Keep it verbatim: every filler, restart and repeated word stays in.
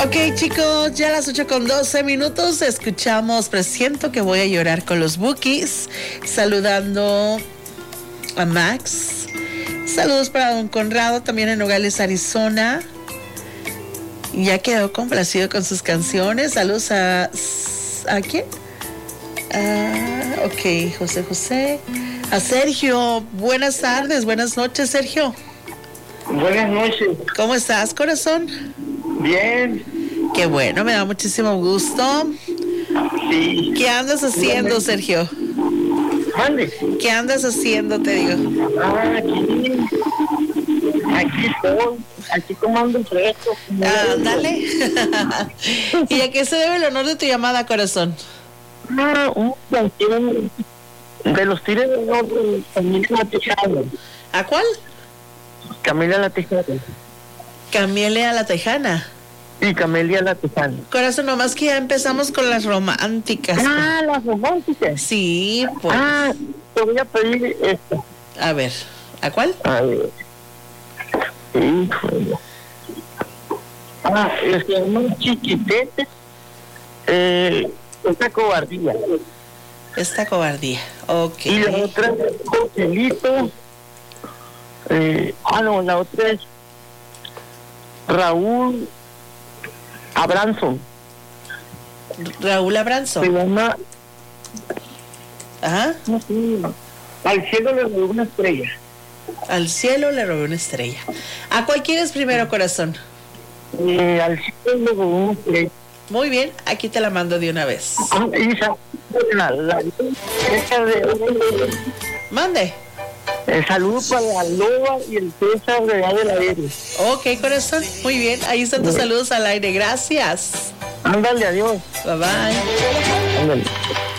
Ok, chicos, ya a las ocho con doce minutos escuchamos Presiento que voy a llorar con los Bukis, saludando a Max. Saludos para don Conrado, también en Nogales, Arizona. Ya quedó complacido con sus canciones. Saludos a... ¿A quién? Ah, ok, José José. A Sergio. Buenas tardes, buenas noches, Sergio. Buenas noches. ¿Cómo estás, corazón? Bien. Qué bueno, me da muchísimo gusto. Sí. ¿Qué andas haciendo, Sergio? ¿Dónde? ¿Qué andas haciendo, te digo? Ah, aquí. Aquí estoy. Aquí tomando fresco. Ah, dale. ¿Y a qué se debe el honor de tu llamada, corazón? Ah, un canción de los Tigres del Norte, Camila La Tejana. ¿A cuál? Camila La Tejana. Camelia la Tejana. Sí, Camelia La Tejana. Corazón, nomás que ya empezamos con las románticas. Ah, las románticas. Sí, pues. Ah, te voy a pedir esta. A ver, ¿a cuál? A ver. Híjole. Ah, se llama Chiquitete. Eh, esta cobardía. Esta cobardía. Ok. Y la otra, Joselito. Eh, ah, no, la otra es Raúl Abranson. Raúl Abranzo. Se llama. Ajá. No sé. Al cielo le robó una estrella. Al cielo le robé una estrella. ¿A cuál quieres primero, corazón? Eh, al cielo le robó una estrella. Muy bien, aquí te la mando de una vez. Ah, y esa, la, la, esa de, Mande. eh, saludos para la Loba y el César de allá de la Aire. Ok, corazón, muy bien. Ahí están tus saludos al aire. Gracias. Ándale, adiós. Bye bye. Ándale.